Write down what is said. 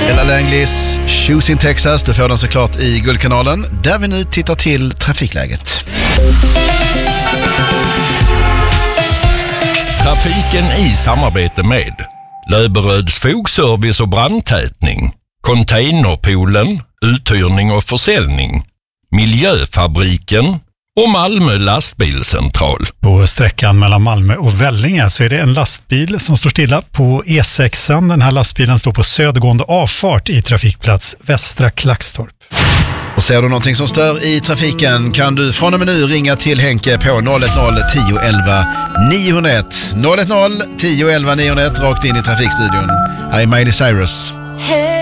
Ella Langley's Shoes in Texas. Du får den såklart i Guldkanalen, där vi nu tittar till trafikläget. Trafiken i samarbete med Löberöds fogservice och brandtätning, Containerpoolen, uthyrning och försäljning, Miljöfabriken och Malmö lastbilscentral. På sträckan mellan Malmö och Vellinge så är det en lastbil som står stilla på E6. Den här lastbilen står på södergående avfart i trafikplats Västra Klackstorp. Och ser du någonting som stör i trafiken kan du från och med nu ringa till Henke på 010 10 11 901. 010 10 11 901 rakt in i trafikstudion. Här är Miley Cyrus.